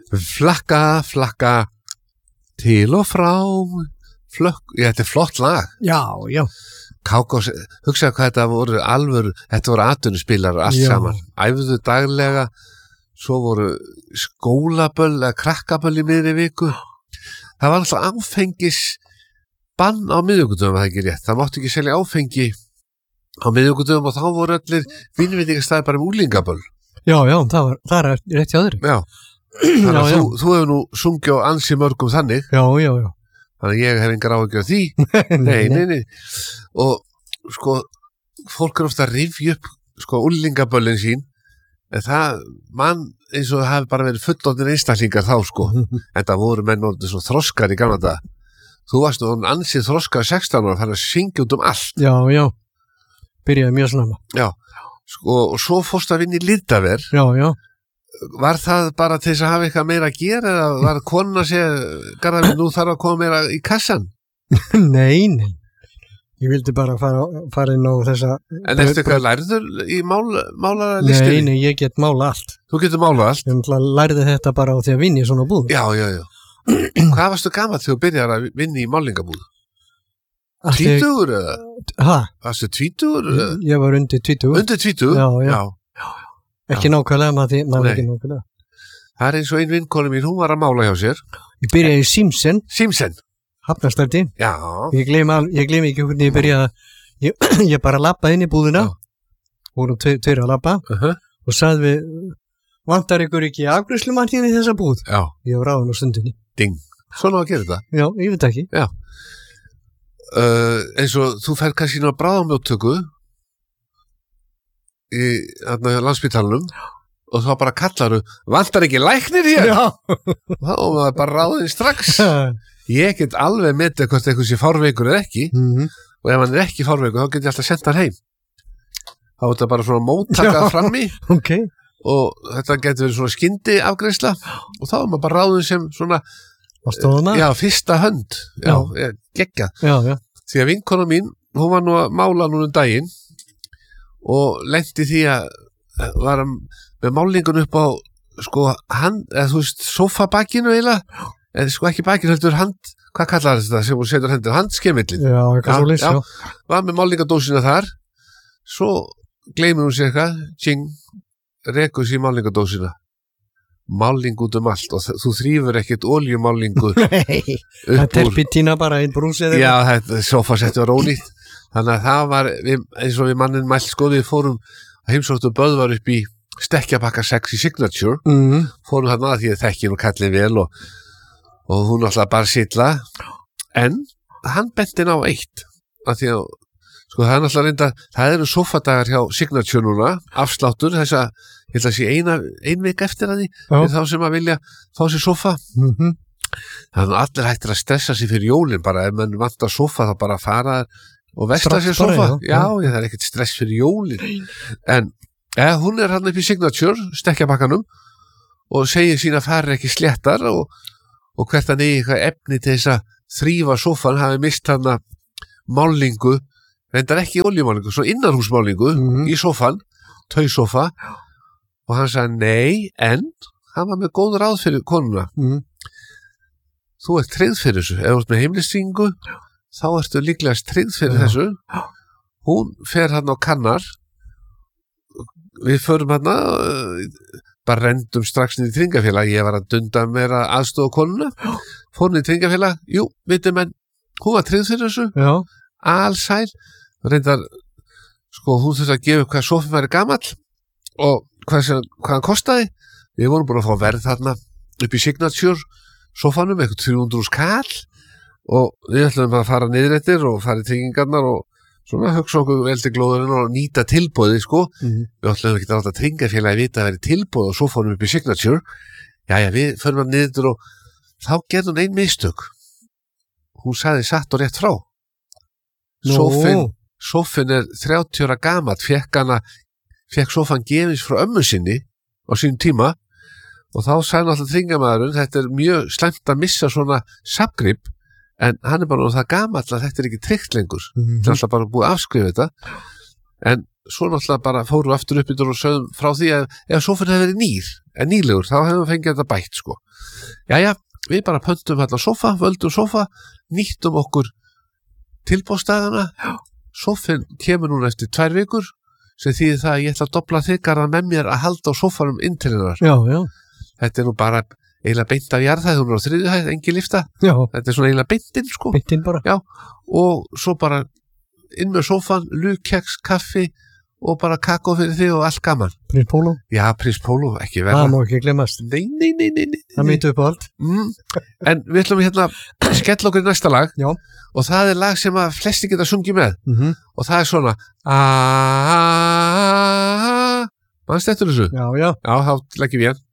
Flakka til og frá þetta flott lag. Já. Kákós, hugsaðu hvað þetta voru þetta voru atvinnuspilar allt saman, æfðu daglega, svo voru skólaböll eða krakkaböll í miðri viku. Það var alltaf áfengis bann á miðvikudöfum, það ekki rétt, það mátti ekki selja áfengi á miðvikudöfum og þá voru allir vinveitingastæðir bara úlingaböll. Já, það er rétt hjá þér. Já, þannig að þú hefur nú sungið á ansi mörgum þannig. Já. Þannig að ég hef engar áhyggjur af því. Nei. Og sko, fólk er ofta að rifja upp sko úlingaböllin sín, en það mann eins og það hafi bara verið fullorðnir einstaklingar þá sko. En það voru menn orðið svo þroskar í gamla daga. Þú varst nú ansið þroskar 16 ára, þannig að syngja út allt. Já. Byrjaði mjög snemma. Já. Sko, og svo fórst að vinna í Lindaver. Já. Var það bara til þess að hafa eitthvað meira að gera eða var konan að segja Garðar, nú þarf að koma meira í kassan? Nei. Ég vildi bara fara inn á þessa... En eftir hvað lærður í málaralistinni? Nei, ég get mála allt. Þú getur mála allt? Ég lærði þetta bara á því að vinna í svona búð. Já. Hvað varstu gamall þegar þú byrjar að vinna í málingabúð? 20 eða? Hæ? Varstu 20? Ég var undir 20. Undir 20? Já. Ekki nákvæmlega, maður ekki nákvæmlega. Það er eins og ein vinkona mín, hún var að mála hjá sér. Ég byrjaði í Símsen. Hafnarstræti. Já. Ég gleymi ekki hvernig ég byrjaði. Ég bara labbaði inn í búðina. Vorum tveir að labba. Og sagði við, vantar ykkur ekki afgreiðslumann hérna í þessa búð? Já. Ég var ráðin á stundinni. Ding. Svona að gera þetta? Já, ég veit ekki. Já. Eins og þú fær kannski ná bráðamjóttöku í Landspítalanum og þá bara kallaru, vantar ekki læknir hér? Já. Þá var það bara ráðin strax. Ég get alveg metið hvort eitthvað sé fárveikur eða ekki og ef hann er ekki fárveikur þá get ég alltaf sendt hann heim. Þá er þetta bara svona móttaka frammi og þetta getur verið svona skyndi afgreiðsla og þá er maður bara ráðin sem svona fyrsta hönd. Já. Geggjað. Já. Því að vinkona mín, hún var nú að mála núna daginn og lenti því að var með málingun upp á sko eða þú veist sofabakinu eiginlega, eða sko ekki bakinu heldur hvað kallar þetta sem hún setur hendur, handskemillin. Já, eitthvað svo lýs, já. Var með málingadósina þar, svo gleymir hún sér eitthvað, rekur sér málingadósina. Máling út allt og þú þrýfur ekkert oljumálingu. Nei, það terpentína bara einn brús eða. Já, þetta sofasetti var ónýtt. Þannig að það var, eins og við mannin mælt við fórum að heimsóttu Böðvar upp í stekkjabakka 6 í Signature. Fórum þarna að því að þekki nú kallið vel og hún alltaf bara silla. En hann benti á eitt. Að því að, sko það er alltaf reynda, það eru sofadagar hjá Signature núna, afsláttur, ég held að sé ein vik eftir að því, fyrir þá sem að vilja fá sér sofa. Þannig að allir hættir að stressa sig fyrir jólin, bara ef mann vantar sofa þá bara fara og vesla sér sofa. Já, það er ekkert stress fyrir jólin. En hún er hann upp í Signature, stekkjabakkanum, og segir sín að fara ekki sléttar og hvert hann eigi eitthvað efni til þess að þrýfa sofan, hafi mist hann að málingu, reyndar ekki oljumálingu, svo innanhúsmálingu í sofan, tausofa, og hann sagði nei, en hann var með góð ráð fyrir konuna. Þú ert tryggð fyrir þessu, ef þú ert með heimilistryggingu, þá ertu líklega tryggð fyrir þessu. Hún fer hann á kannar, við förum hann bara rendum strax niður í tryggingafélag, ég var að dunda mér að aðstofa konuna, fór niður í tryggingafélag, vitum en hún var tryggð fyrir þessu, alsæl, reyndar, sko, hún þurfti að gefa hvað sofinn væri gamall og hvað hann kostaði. Við vorum búin að fá verð þarna upp í Signature sofanum, eitthvað 300 kall og við ætlum að fara niður eftir og fara í tryggingarnar og svona hugsa okkur vel til glóðurinn og nýta tilboði, sko. Við ætlum ekki að láta tryggingafélagi vita að vera tilboð og sofanum upp í Signature. Jæja, við förum að niður og þá gerði hún ein mistök. Hún sagði satt og rétt frá. Sofinn er 30 ára gamall, fekk sofan gefins frá ömmu sinni á sínum tíma og þá sagði náttúrulega tryggingamæðurinn, þetta er mjög slæmt að missa svona safngrip, en hann er bara það gamall að þetta er ekki tryggt lengur. Það er alltaf bara búið að afskrifa þetta, en svo náttúrulega bara fóru aftur upp og sögðum frá því að ef sofinn hefði verið nýr, en nýlegur, þá hefum við fengið þetta bætt sko. Jæja, við bara pöntum allar sofa, völdum sofa, nýttum okkur tilbóðstæðana, sofinn kemur núna eftir 2 vikur, sem þýðir það að ég ætla að dobla þykara með mér að halda á sofanum inn til hennar. Já. Þetta nú bara eiginlega beint af jarðhæð, hún á 3. hæð, engin lifta. Já. Þetta svona eiginlega beintinn sko. Beintinn bara. Já, og svo bara inn með sofan, lúkkeks, kaffi og bara kakó fyrir þig og allt gaman. Prins Pólo? Já, Prins Pólo, ekki verða. Það má ekki glemast. Nei. Það mýtu upp á allt. En við ætlum hérna skella okkur í næsta lag. Já. Og það er lag sem að flesti geta sungið með. Og það er svona mannstu eftir þessu? Já. Já, þá leggjum ég